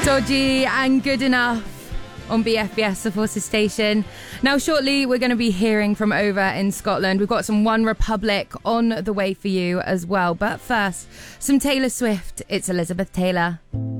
Dodgy and Good Enough on BFBS, the Forces Station. Now, shortly, we're going to be hearing from over in Scotland. We've got some One Republic on the way for you as well. But first, some Taylor Swift. It's Elizabeth Taylor.